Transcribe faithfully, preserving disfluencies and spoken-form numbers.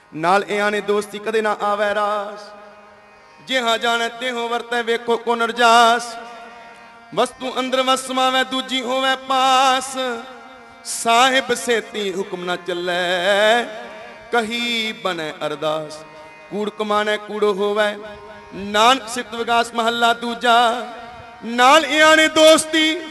नाल इहां ने दोस्ती कदे ना आवे रास। जिहां जाने तिहों वरते वेखो को नरजास। वस्तु अंदर वस समावे दूजी होवे पास। साहिब सेती हुक्म ना चले कही बने अरदास। कूड़ कमाने कूड़ो होवे नानक सिफत विकास महला दूजा। नाल इहां ने दोस्ती